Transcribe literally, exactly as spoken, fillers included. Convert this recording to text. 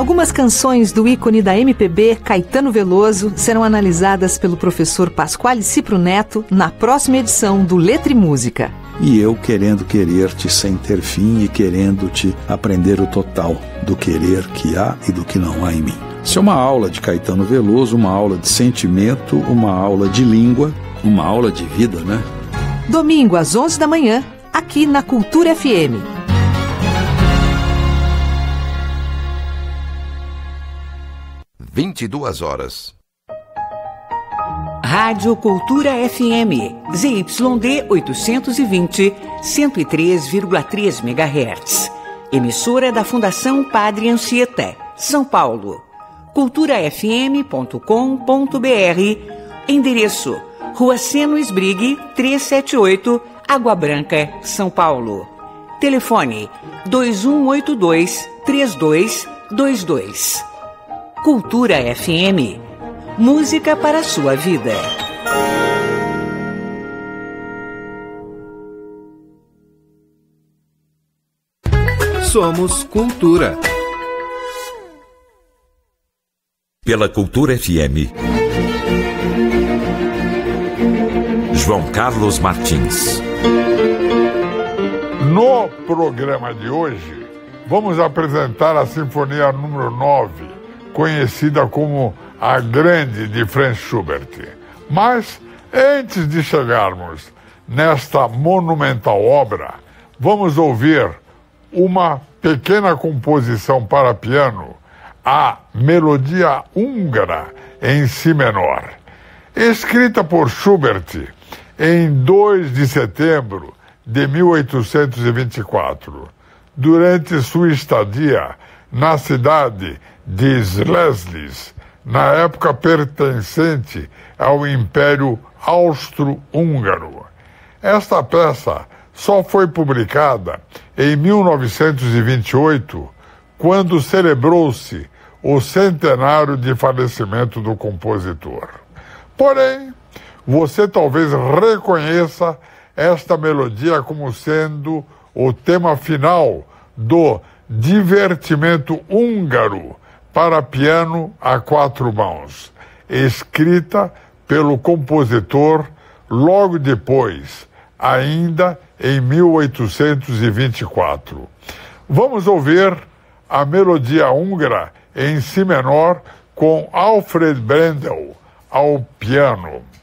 Algumas canções do ícone da M P B, Caetano Veloso, serão analisadas pelo professor Pasquale Cipro Neto na próxima edição do Letra e Música. E eu querendo querer-te sem ter fim e querendo-te aprender o total do querer que há e do que não há em mim. Isso é uma aula de Caetano Veloso, uma aula de sentimento, uma aula de língua, uma aula de vida, né? Domingo às onze da manhã, aqui na Cultura F M. vinte e duas horas. Rádio Cultura F M, Z Y D oitocentos e vinte, cento e três vírgula três megahertz. Emissora da Fundação Padre Anchieta, São Paulo. cultura f m ponto com ponto b r. Endereço: Rua Seno Esbrigue, trezentos e setenta e oito, Água Branca, São Paulo. Telefone: dois um oito dois, três dois dois dois. Cultura F M. Música para a sua vida. Somos Cultura. Pela Cultura F M. João Carlos Martins. No programa de hoje, vamos apresentar a Sinfonia número nove, conhecida como a Grande de Franz Schubert. Mas, antes de chegarmos nesta monumental obra, vamos ouvir uma pequena composição para piano, a Melodia Húngara em Si menor. Escrita por Schubert em dois de setembro de mil oitocentos e vinte e quatro, durante sua estadia na cidade de Schleswig, na época pertencente ao Império Austro-Húngaro. Esta peça só foi publicada em mil novecentos e vinte e oito, quando celebrou-se o centenário de falecimento do compositor. Porém, você talvez reconheça esta melodia como sendo o tema final do Divertimento Húngaro para piano a quatro mãos, escrita pelo compositor logo depois, ainda em mil oitocentos e vinte e quatro. Vamos ouvir a Melodia Húngara em Si menor com Alfred Brendel ao piano.